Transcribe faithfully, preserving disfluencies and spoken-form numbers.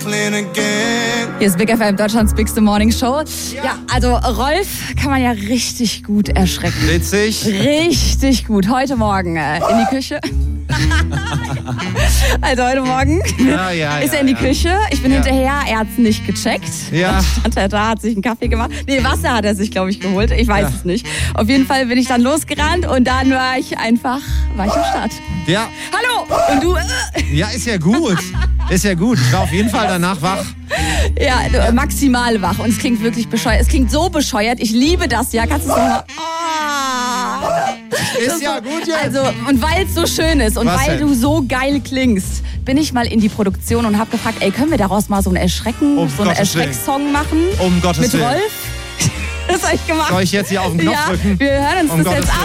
Flynn again. Hier ist Big F M, Deutschlands Bigste Morning Show. Ja. ja, also Rolf kann man ja richtig gut erschrecken. Witzig. Richtig gut. Heute Morgen äh, in die Küche. Also heute Morgen ja, ja, ist er ja, in die ja. Küche. Ich bin ja. hinterher, er hat es nicht gecheckt. Ja. Dann stand er da, hat sich einen Kaffee gemacht. Nee, Wasser hat er sich, glaube ich, geholt. Ich weiß ja. es nicht. Auf jeden Fall bin ich dann losgerannt und dann war ich einfach, war ich am Start. Ja. Hallo! Und du? Äh. Ja, ist ja gut. Ist ja gut. Ich war auf jeden Fall danach wach. Ja, du, maximal wach. Und es klingt wirklich bescheuert. Es klingt so bescheuert. Ich liebe das, ja. Kannst du es nochmal... Ist Das ja so, gut jetzt. Also, und weil es so schön ist und Was weil denn? du so geil klingst, bin ich mal in die Produktion und habe gefragt, ey, können wir daraus mal so einen Erschrecken, Um so einen Gottes Willen. Erschrecksong machen? Um Gottes Mit Willen. Rolf? Das hab ich gemacht. Soll ich jetzt hier auf den Knopf ja, drücken? wir hören uns Um das Gottes jetzt